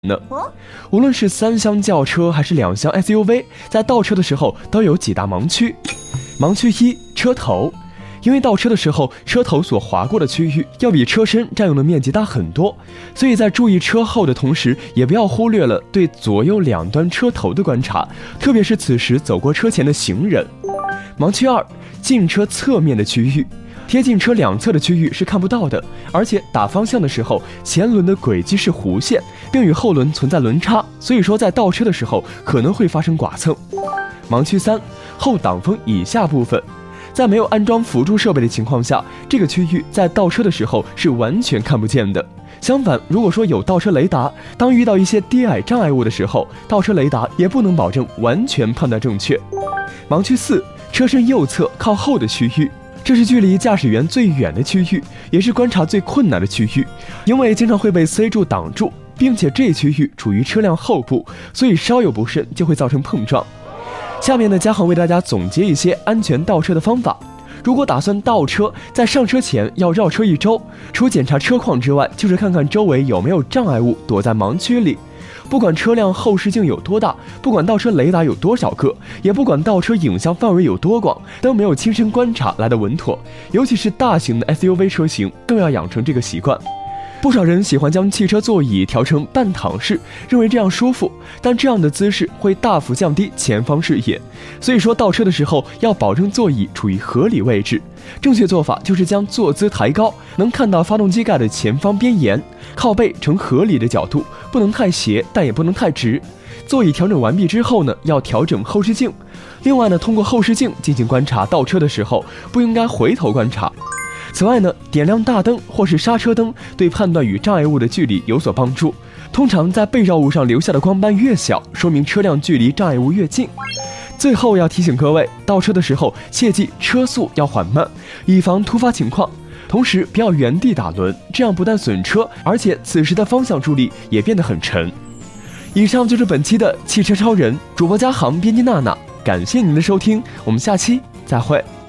呢。无论是3厢轿车还是2厢 SUV， 在倒车的时候都有几大盲区。盲区1：车头。因为倒车的时候，车头所划过的区域要比车身占用的面积大很多，所以在注意车后的同时，也不要忽略了对左右两端车头的观察，特别是此时走过车前的行人。盲区2：进车侧面的区域。贴近车两侧的区域是看不到的，而且打方向的时候，前轮的轨迹是弧线，并与后轮存在轮差，所以说在倒车的时候可能会发生剐蹭。盲区3：后挡风以下部分。在没有安装辅助设备的情况下，这个区域在倒车的时候是完全看不见的。相反，如果说有倒车雷达，当遇到一些低矮障碍物的时候，倒车雷达也不能保证完全判断正确。盲区4：车身右侧靠后的区域。这是距离驾驶员最远的区域，也是观察最困难的区域，因为经常会被塞住挡住，并且这区域处于车辆后部，所以稍有不慎就会造成碰撞。下面呢，嘉航为大家总结一些安全倒车的方法。如果打算倒车，在上车前要绕车1周，除检查车况之外，就是看看周围有没有障碍物躲在盲区里。不管车辆后视镜有多大，不管倒车雷达有多少个，也不管倒车影像范围有多广，都没有亲身观察来的稳妥。尤其是大型的 SUV 车型，更要养成这个习惯。不少人喜欢将汽车座椅调成半躺式，认为这样舒服，但这样的姿势会大幅降低前方视野。所以说倒车的时候要保证座椅处于合理位置。正确做法就是将坐姿抬高，能看到发动机盖的前方边沿，靠背呈合理的角度，不能太斜，但也不能太直。座椅调整完毕之后呢，要调整后视镜。另外呢，通过后视镜进行观察倒车的时候，不应该回头观察。此外呢，点亮大灯或是刹车灯对判断与障碍物的距离有所帮助。通常在被绕物上留下的光斑越小，说明车辆距离障碍物越近。最后要提醒各位，倒车的时候切记车速要缓慢，以防突发情况。同时不要原地打轮，这样不但损车，而且此时的方向助力也变得很沉。以上就是本期的汽车超人，主播嘉航，编辑娜娜，感谢您的收听，我们下期再会。